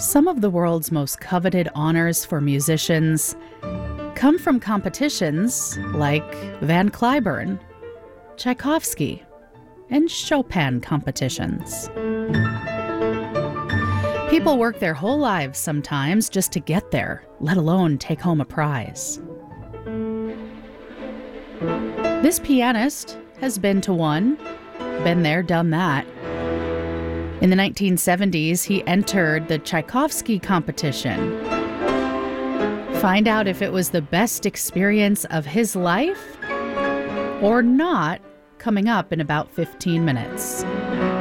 Some of the world's most coveted honors for musicians come from competitions like Van Cliburn, Tchaikovsky, and Chopin competitions. People work their whole lives sometimes just to get there, let alone take home a prize. This pianist has been to one, been there, done that. In the 1970s, he entered the Tchaikovsky competition. Find out if it was the best experience of his life or not, coming up in about 15 minutes.